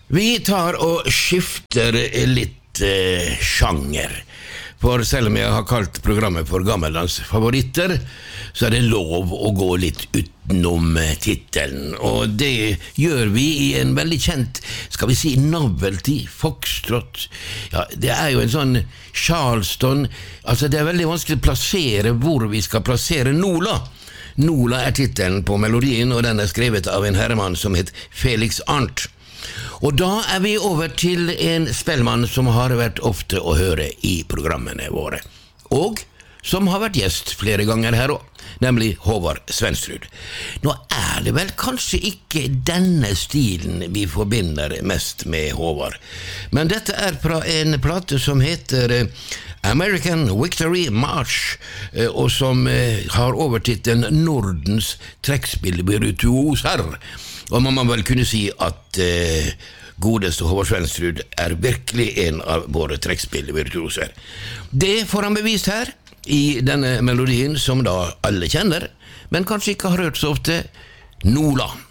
Vi tar og skifter litt sjanger. For selv om jeg har kalt programmet for Gammeldansk favoritter, så det lov å gå litt utenom titelen. Og det gjør vi i en veldig kjent, skal vi si, novelty, foxtrot. Ja, det jo en sånn Charleston. Altså, det veldig vanskelig å plassere hvor vi skal plassere Nola. Nola titelen på melodien, og den skrevet av en herremann som het Felix Arndt. Og da vi over til en spellmann som har vært ofte å høre i programmene våre, og som har vært gjest flere ganger her også, nemlig Håvard Svensrud. Nå det vel kanskje ikke denne stilen vi forbinder mest med Håvard, men dette fra en plate som heter American Victory March, og som har overtittelen Nordens trekkspillvirtuoser. Og man må vel kunne si at godeste Håvard Svensrud virkelig en av våre trekkspillvirtuoser. Det får han bevist her, i denne melodien som da alle kjenner, men kanskje ikke har hørt så ofte, Nola.